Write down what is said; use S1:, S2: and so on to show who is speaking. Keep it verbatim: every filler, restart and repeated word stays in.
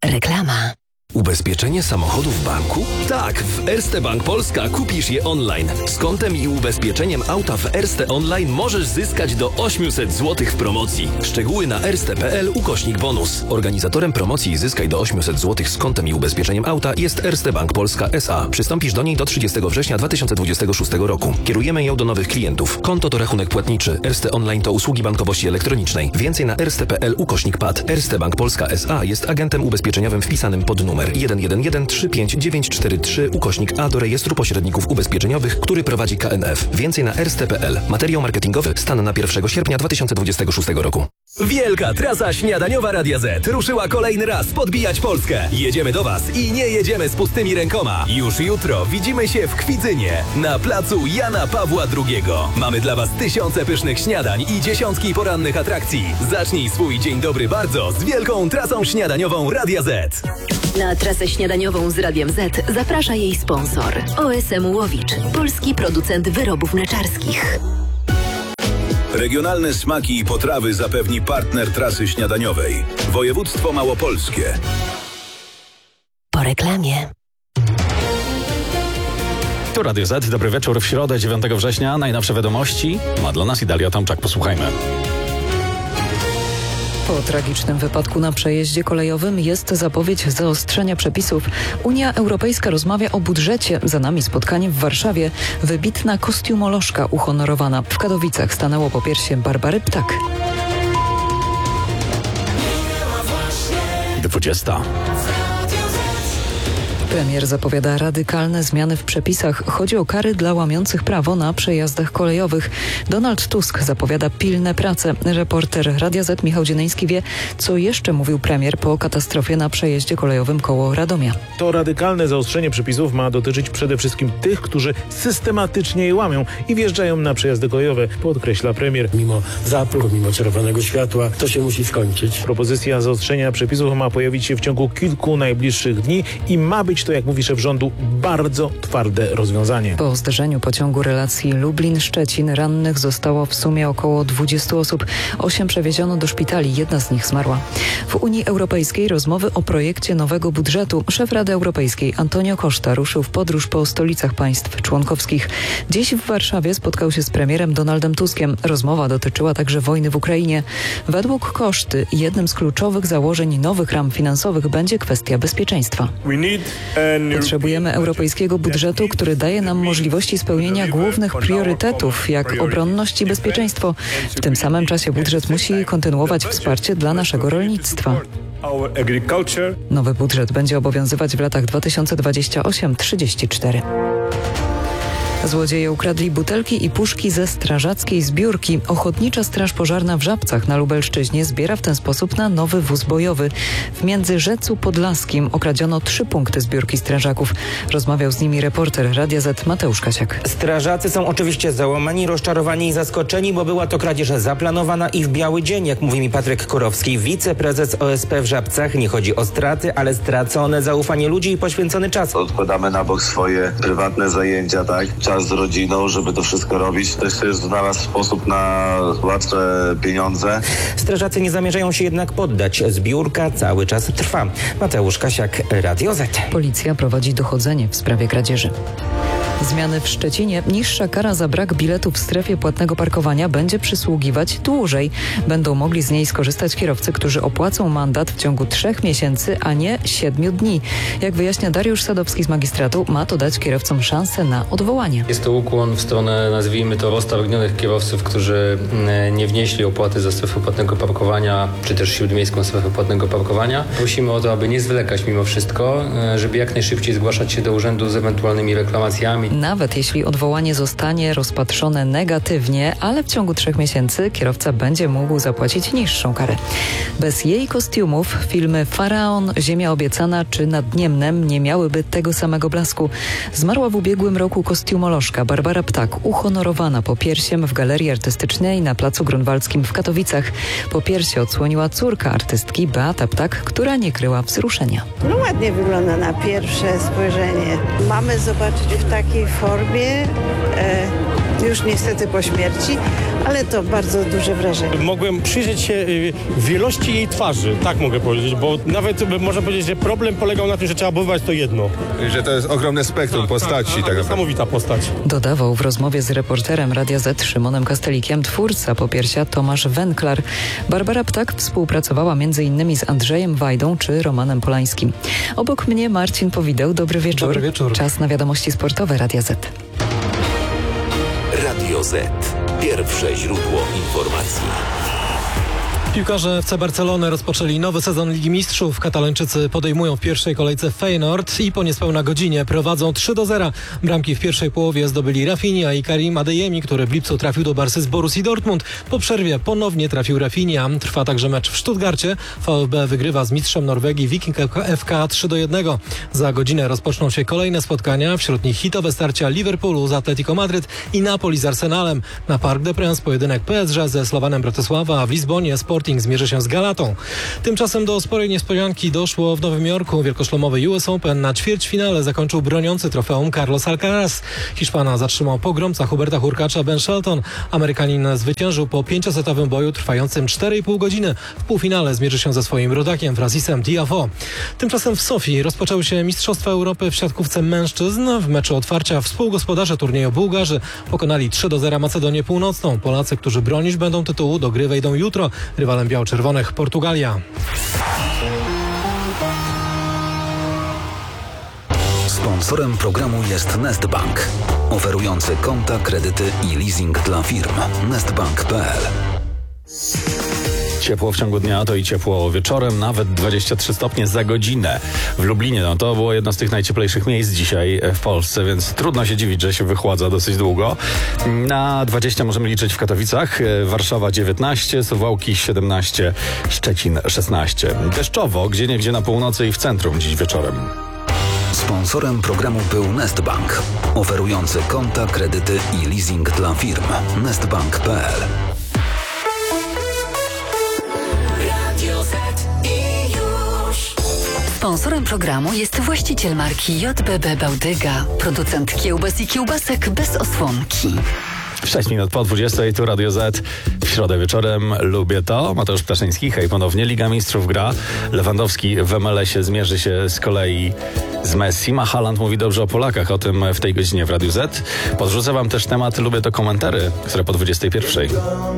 S1: Reklama.
S2: Ubezpieczenie samochodu w banku? Tak, w Erste Bank Polska kupisz je online. Z kontem i ubezpieczeniem auta w Erste Online możesz zyskać do osiemset złotych w promocji. Szczegóły na erste.pl ukośnik bonus. Organizatorem promocji Zyskaj do osiemset złotych z kontem i ubezpieczeniem auta jest Erste Bank Polska S A. Przystąpisz do niej do trzydziestego września dwa tysiące dwudziestego szóstego roku. Kierujemy ją do nowych klientów. Konto to rachunek płatniczy. Erste Online to usługi bankowości elektronicznej. Więcej na erste.pl ukośnik P A D. Erste Bank Polska S A jest agentem ubezpieczeniowym wpisanym pod numer jeden jeden jeden trzy pięć dziewięć cztery trzy ukośnik A do rejestru pośredników ubezpieczeniowych, który prowadzi K N F. Więcej na erste kropka p l. Materiał marketingowy stan na pierwszego sierpnia dwa tysiące dwudziestego szóstego roku.
S3: Wielka trasa śniadaniowa Radia Z ruszyła kolejny raz podbijać Polskę. Jedziemy do Was i nie jedziemy z pustymi rękoma. Już jutro widzimy się w Kwidzynie na placu Jana Pawła drugiego. Mamy dla Was tysiące pysznych śniadań i dziesiątki porannych atrakcji. Zacznij swój dzień dobry bardzo z wielką trasą śniadaniową Radia Z.
S1: Na trasę śniadaniową z Radiem Z zaprasza jej sponsor O S M Łowicz, polski producent wyrobów mleczarskich.
S4: Regionalne smaki i potrawy zapewni partner trasy śniadaniowej. Województwo małopolskie.
S1: Po reklamie.
S5: Tu Radio Z, dobry wieczór w środę dziewiątego września. Najnowsze wiadomości ma dla nas i Dalia Tomczak. Posłuchajmy.
S6: Po tragicznym wypadku na przejeździe kolejowym jest zapowiedź zaostrzenia przepisów. Unia Europejska rozmawia o budżecie. Za nami spotkanie w Warszawie. Wybitna kostiumolożka uhonorowana. W Katowicach stanęło po piersi Barbary Ptak.
S5: dwudziesta.
S6: Premier zapowiada radykalne zmiany w przepisach. Chodzi o kary dla łamiących prawo na przejazdach kolejowych. Donald Tusk zapowiada pilne prace. Reporter Radia Z Michał Dzienejski wie, co jeszcze mówił premier po katastrofie na przejeździe kolejowym koło Radomia.
S7: To radykalne zaostrzenie przepisów ma dotyczyć przede wszystkim tych, którzy systematycznie je łamią i wjeżdżają na przejazdy kolejowe, podkreśla premier.
S8: Mimo zapru, mimo czerwonego światła, to się musi skończyć.
S7: Propozycja zaostrzenia przepisów ma pojawić się w ciągu kilku najbliższych dni i ma być to, jak mówi szef rządu, bardzo twarde rozwiązanie.
S6: Po zderzeniu pociągu relacji Lublin-Szczecin rannych zostało w sumie około dwudziestu osób. Osiem przewieziono do szpitali, jedna z nich zmarła. W Unii Europejskiej rozmowy o projekcie nowego budżetu. Szef Rady Europejskiej Antonio Costa ruszył w podróż po stolicach państw członkowskich. Dziś w Warszawie spotkał się z premierem Donaldem Tuskiem. Rozmowa dotyczyła także wojny w Ukrainie. Według Coszty jednym z kluczowych założeń nowych ram finansowych będzie kwestia bezpieczeństwa. Potrzebujemy europejskiego budżetu, który daje nam możliwości spełnienia głównych priorytetów, jak obronność i bezpieczeństwo. W tym samym czasie budżet musi kontynuować wsparcie dla naszego rolnictwa. Nowy budżet będzie obowiązywać w latach dwa tysiące dwudziestym ósmym do trzydziestego czwartego. Złodzieje ukradli butelki i puszki ze strażackiej zbiórki. Ochotnicza Straż Pożarna w Żabcach na Lubelszczyźnie zbiera w ten sposób na nowy wóz bojowy. W Międzyrzecu Podlaskim okradziono trzy punkty zbiórki strażaków. Rozmawiał z nimi reporter Radia Z Mateusz Kasiak.
S9: Strażacy są oczywiście załamani, rozczarowani i zaskoczeni, bo była to kradzież zaplanowana i w biały dzień, jak mówi mi Patryk Kurowski, wiceprezes O S P w Żabcach. Nie chodzi o straty, ale stracone zaufanie ludzi i poświęcony czas.
S10: Odkładamy na bok swoje prywatne zajęcia, tak? Czas z rodziną, żeby to wszystko robić. To jest dla nas sposób na łatwe pieniądze.
S9: Strażacy nie zamierzają się jednak poddać. Zbiórka cały czas trwa. Mateusz Kasiak, Radio Z.
S6: Policja prowadzi dochodzenie w sprawie kradzieży. Zmiany w Szczecinie. Niższa kara za brak biletu w strefie płatnego parkowania będzie przysługiwać dłużej. Będą mogli z niej skorzystać kierowcy, którzy opłacą mandat w ciągu trzech miesięcy, a nie siedmiu dni. Jak wyjaśnia Dariusz Sadowski z magistratu, ma to dać kierowcom szansę na odwołanie.
S11: Jest to ukłon w stronę, nazwijmy to, roztargnionych kierowców, którzy nie wnieśli opłaty za strefę płatnego parkowania, czy też śródmiejską strefę płatnego parkowania. Prosimy o to, aby nie zwlekać mimo wszystko, żeby jak najszybciej zgłaszać się do urzędu z ewentualnymi reklamacjami.
S6: Nawet jeśli odwołanie zostanie rozpatrzone negatywnie, ale w ciągu trzech miesięcy kierowca będzie mógł zapłacić niższą karę. Bez jej kostiumów filmy Faraon, Ziemia obiecana czy Nad Niemnem nie miałyby tego samego blasku. Zmarła w ubiegłym roku kostiumolożka Barbara Ptak, uhonorowana popiersiem w Galerii Artystycznej na Placu Grunwaldzkim w Katowicach. Popiersie odsłoniła córka artystki Beata Ptak, która nie kryła wzruszenia.
S12: No ładnie wygląda na pierwsze spojrzenie. Mamy zobaczyć w takiej formie, e, już niestety po śmierci, ale to bardzo duże wrażenie.
S13: Mogłem przyjrzeć się y, wielości jej twarzy, tak mogę powiedzieć, bo nawet można powiedzieć, że problem polegał na tym, że trzeba bywać to jedno.
S14: Że to jest ogromne spektrum tak, postaci. Tak,
S13: tak, niesamowita postać.
S6: Dodawał w rozmowie z reporterem Radia Z Szymonem Kastelikiem twórca Popiersia Tomasz Węklar. Barbara Ptak współpracowała między innymi z Andrzejem Wajdą czy Romanem Polańskim. Obok mnie Marcin Powideł. Dobry wieczór.
S15: Dobry wieczór.
S6: Czas na wiadomości sportowe Radia Z.
S16: Radio Z. Pierwsze źródło informacji.
S15: Piłkarze F C Barcelony rozpoczęli nowy sezon Ligi Mistrzów. Katalończycy podejmują w pierwszej kolejce Feyenoord i po niespełna godzinie prowadzą trzy do zera. Bramki w pierwszej połowie zdobyli Rafinha i Karim Adeyemi, który w lipcu trafił do Barsy z Borussii Dortmund. Po przerwie ponownie trafił Rafinha. Trwa także mecz w Stuttgarcie. VfB wygrywa z mistrzem Norwegii Viking F K trzy do jednego. Za godzinę rozpoczną się kolejne spotkania, wśród nich hitowe starcia Liverpoolu z Atletico Madryt i Napoli z Arsenalem. Na Parc des Princes pojedynek P S G ze Slowanem Bratysława, a w Lizbonie Sporting zmierzy się z Galatą. Tymczasem do sporej niespodzianki doszło w Nowym Jorku. Wielkoszlemowy U S Open na ćwierćfinale zakończył broniący trofeum Carlos Alcaraz. Hiszpana zatrzymał pogromca Huberta Hurkacza Ben Shelton. Amerykanin zwyciężył po pięciosetowym boju trwającym cztery i pół godziny. W półfinale zmierzy się ze swoim rodakiem Francisem Tiafoe. Tymczasem w Sofii rozpoczęły się Mistrzostwa Europy w siatkówce mężczyzn. W meczu otwarcia współgospodarze turnieju Bułgarzy pokonali trzy do zera Macedonię Północną. Polacy, którzy bronić będą tytułu, do gry wejdą jutro. Rywalem biało-czerwonych Portugalia.
S16: Sponsorem programu jest Nestbank, oferujący konta, kredyty i leasing dla firm. nestbank kropka p l.
S5: Ciepło w ciągu dnia, to i ciepło wieczorem, nawet dwadzieścia trzy stopnie za godzinę. W Lublinie, no to było jedno z tych najcieplejszych miejsc dzisiaj w Polsce, więc trudno się dziwić, że się wychładza dosyć długo. Na dwadzieścia możemy liczyć w Katowicach, Warszawa dziewiętnaście, Suwałki siedemnaście, Szczecin szesnaście. Deszczowo, gdzieniegdzie na północy i w centrum dziś wieczorem.
S16: Sponsorem programu był Nestbank, oferujący konta, kredyty i leasing dla firm. nestbank kropka p l.
S1: Sponsorem programu jest właściciel marki J B B Bałdyga, producent kiełbas i kiełbasek bez osłonki.
S5: sześć minut po dwudziestej, tu Radio Z. W środę wieczorem lubię to. Mateusz Ptaszyński, hej ponownie. Liga Mistrzów gra. Lewandowski w M L S-ie zmierzy się z kolei z Messim, a Haaland mówi dobrze o Polakach. O tym w tej godzinie w Radiu Z. Podrzucę wam też temat Lubię to komentary, które po dwudziestej pierwszej.